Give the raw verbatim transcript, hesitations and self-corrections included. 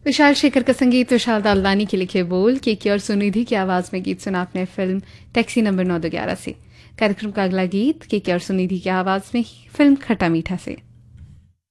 विशाल शेखर का संगीत, विशाल दालवानी के लिखे बोल, केके और सुनिधि की आवाज़ में गीत सुना आपने फिल्म टैक्सी नंबर नौ दो ग्यारह से। कार्यक्रम का अगला गीत केके और सुनिधि की आवाज़ में ही फिल्म खट्टा मीठा से।